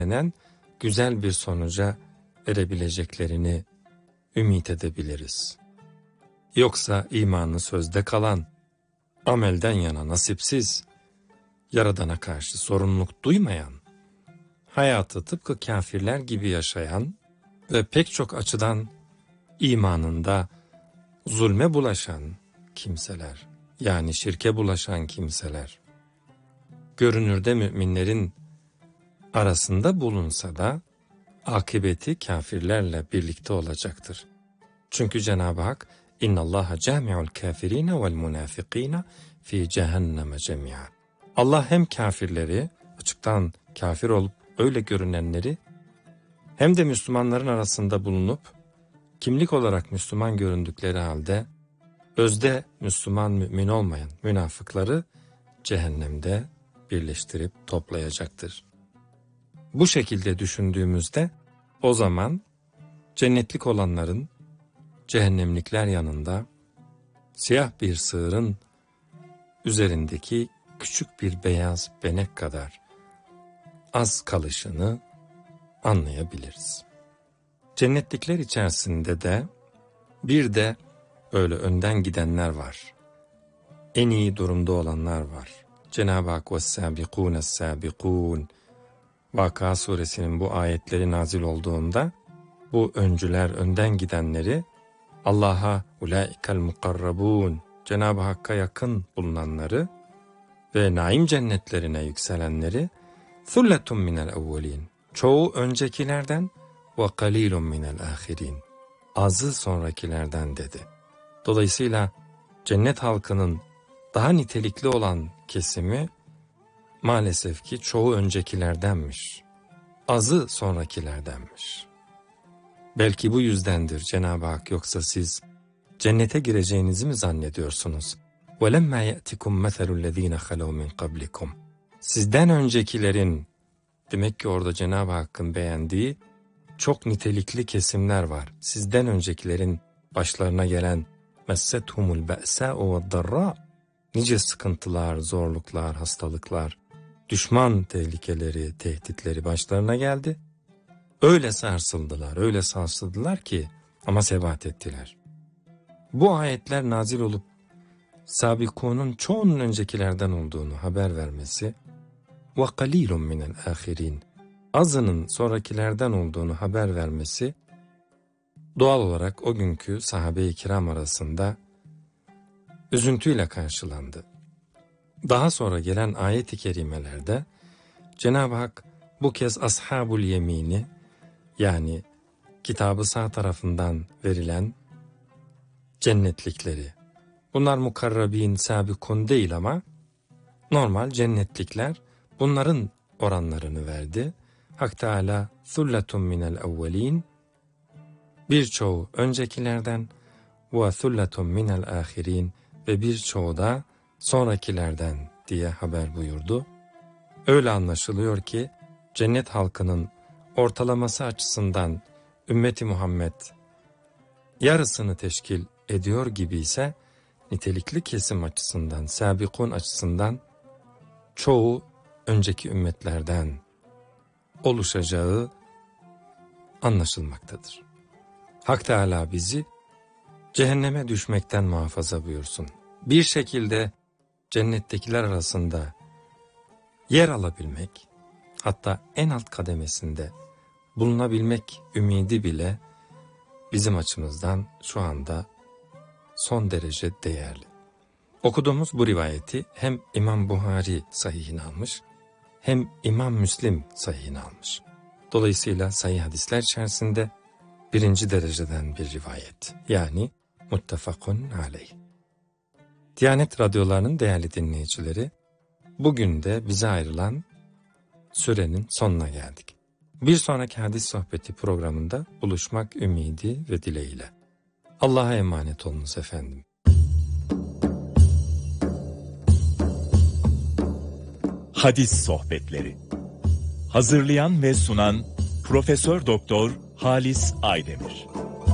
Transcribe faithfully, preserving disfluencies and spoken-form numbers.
güzel bir sonuca erebileceklerini ümit edebiliriz. Yoksa imanı sözde kalan, amelden yana nasipsiz, Yaradan'a karşı sorumluluk duymayan, hayatı tıpkı kafirler gibi yaşayan ve pek çok açıdan imanında zulme bulaşan kimseler, yani şirke bulaşan kimseler, görünürde müminlerin arasında bulunsa da akıbeti kafirlerle birlikte olacaktır. Çünkü Cenab-ı Hak İnnallaha cami'ul kafirine vel munafikine fi cehenneme cemi'a. Allah hem kafirleri, açıktan kafir olup öyle görünenleri, hem de Müslümanların arasında bulunup kimlik olarak Müslüman göründükleri halde özde Müslüman mümin olmayan münafıkları cehennemde birleştirip toplayacaktır. Bu şekilde düşündüğümüzde o zaman cennetlik olanların cehennemlikler yanında siyah bir sığırın üzerindeki küçük bir beyaz benek kadar az kalışını anlayabiliriz. Cennetlikler içerisinde de bir de öyle önden gidenler var. En iyi durumda olanlar var. Cenab-ı Hak وَالسَّابِقُونَ السَّابِقُونَ Vaka suresinin bu ayetleri nazil olduğunda bu öncüler, önden gidenleri Allah'a ulaikal mukarrabun, Cenab-ı Hakk'a yakın bulunanları ve naim cennetlerine yükselenleri thulletun minel evvelin, çoğu öncekilerden ve kalilun minel ahirin, azı sonrakilerden dedi. Dolayısıyla cennet halkının daha nitelikli olan kesimi maalesef ki çoğu öncekilerdenmiş, azı sonrakilerdenmiş. Belki bu yüzdendir Cenab-ı Hak, yoksa siz cennete gireceğinizi mi zannediyorsunuz? وَلَمَّا يَأْتِكُمْ مَثَلُ الَّذ۪ينَ خَلَوْا مِنْ قَبْلِكُمْ Sizden öncekilerin, demek ki orada Cenab-ı Hakk'ın beğendiği çok nitelikli kesimler var. Sizden öncekilerin başlarına gelen مَسَّتْهُمُ الْبَأْسَاءُ وَالضَّرَّاءُ nice sıkıntılar, zorluklar, hastalıklar, düşman tehlikeleri, tehditleri başlarına geldi. Öyle sarsıldılar, öyle sarsıldılar ki ama sebat ettiler. Bu ayetler nazil olup sabikunun çoğunun öncekilerden olduğunu haber vermesi ve kalilun minel ahirin, azının sonrakilerden olduğunu haber vermesi doğal olarak o günkü sahabe-i kiram arasında üzüntüyle karşılandı. Daha sonra gelen ayet-i kerimelerde Cenab-ı Hak bu kez ashabul yemini, yani kitabı sağ tarafından verilen cennetlikleri, bunlar mukarrabin, sabikun değil ama normal cennetlikler, bunların oranlarını verdi. Hak Teala thulletun minel evvelin, birçoğu öncekilerden, ve thulletun minel ahirin, ve birçoğu da sonrakilerden diye haber buyurdu. Öyle anlaşılıyor ki cennet halkının ortalaması açısından ümmeti Muhammed yarısını teşkil ediyor gibi ise nitelikli kesim açısından, sabikun açısından çoğu önceki ümmetlerden oluşacağı anlaşılmaktadır. Hak Teala bizi cehenneme düşmekten muhafaza buyursun. Bir şekilde cennettekiler arasında yer alabilmek, hatta en alt kademesinde bulunabilmek ümidi bile bizim açımızdan şu anda son derece değerli. Okuduğumuz bu rivayeti hem İmam Buhari sahihine almış, hem İmam Müslim sahihine almış. Dolayısıyla sahih hadisler içerisinde birinci dereceden bir rivayet, yani muttefakun aleyh. Diyanet radyolarının değerli dinleyicileri, bugün de bize ayrılan sürenin sonuna geldik. Bir sonraki hadis sohbeti programında buluşmak ümidi ve dileğiyle. Allah'a emanet olunuz efendim. Hadis sohbetleri. Hazırlayan ve sunan Profesör Doktor Halis Aydemir.